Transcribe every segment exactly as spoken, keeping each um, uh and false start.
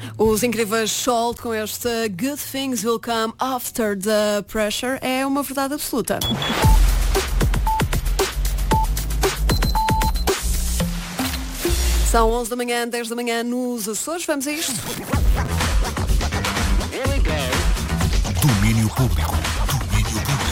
Os incríveis Salt com esta Good Things Will Come After the Pressure é uma verdade absoluta. São onze da manhã, dez da manhã nos Açores. Vamos a isto. Domínio público. Domínio público.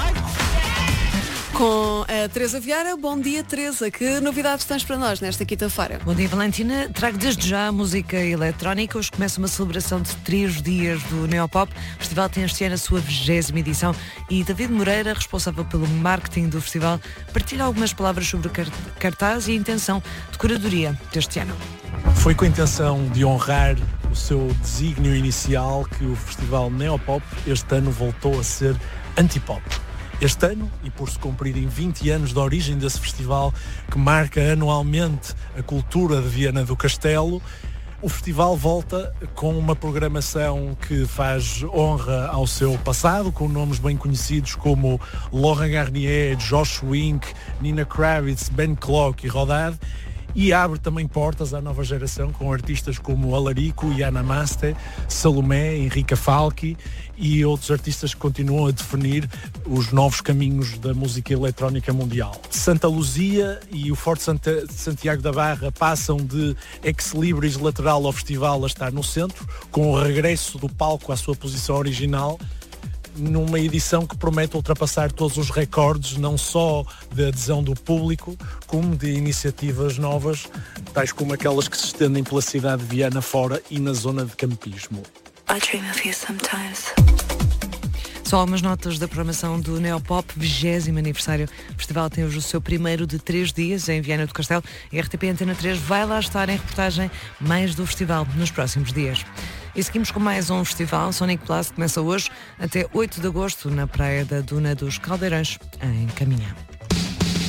Com a Teresa Vieira. Bom dia, Teresa. Que novidades tens para nós nesta quinta-feira? Bom dia, Valentina. Trago desde já a música eletrónica. Hoje começa uma celebração de três dias do Neopop. O festival tem este ano a sua vigésima edição e David Moreira, responsável pelo marketing do festival, partilha algumas palavras sobre o cartaz e a intenção de curadoria deste ano. Foi com a intenção de honrar o seu desígnio inicial que o festival Neopop este ano voltou a ser antipop. Este ano, e por se cumprirem vinte anos da origem desse festival, que marca anualmente a cultura de Viana do Castelo, o festival volta com uma programação que faz honra ao seu passado, com nomes bem conhecidos como Laurent Garnier, Josh Wink, Nina Kravitz, Ben Klock e Rodad, e abre também portas à nova geração com artistas como Alarico, Yana Maste, Salomé, Henrica Falchi e outros artistas que continuam a definir os novos caminhos da música eletrónica mundial. Santa Luzia e o Forte Santa, Santiago da Barra passam de ex-libris lateral ao festival a estar no centro, com o regresso do palco à sua posição original, numa edição que promete ultrapassar todos os recordes, não só de adesão do público, como de iniciativas novas, tais como aquelas que se estendem pela cidade de Viana fora e na zona de campismo. I dream of you sometimes. Só algumas notas da programação do Neopop, vigésimo aniversário. O festival tem hoje o seu primeiro de três dias em Viana do Castelo. A R T P Antena três vai lá estar em reportagem mais do festival nos próximos dias. E seguimos com mais um festival. Sonic Plus começa hoje até oito de agosto na praia da Duna dos Caldeirões, em Caminhã.